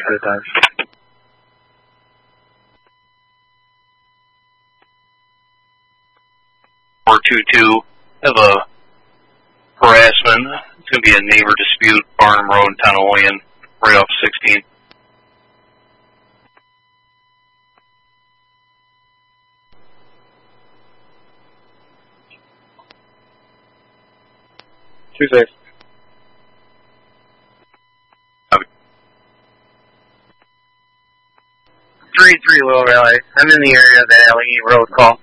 at a time. 422, have a harassment. It's going to be a neighbor dispute, Barnum Road, Tonawanda, right off 16. Tuesday. 3-3 Little Valley. I'm in the area of the LE road call.